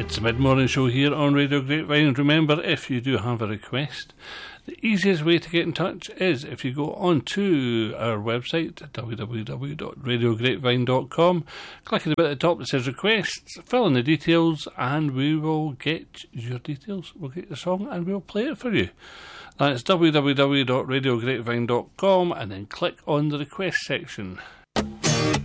It's the mid-morning show here on Radio Grapevine. Remember, if you do have a request, the easiest way to get in touch is if you go on to our website, www.radiograpevine.com, click on the bit at the top that says requests, fill in the details, and we will get your details. We'll get the song and we'll play it for you. That's www.radiograpevine.com, and then click on the request section.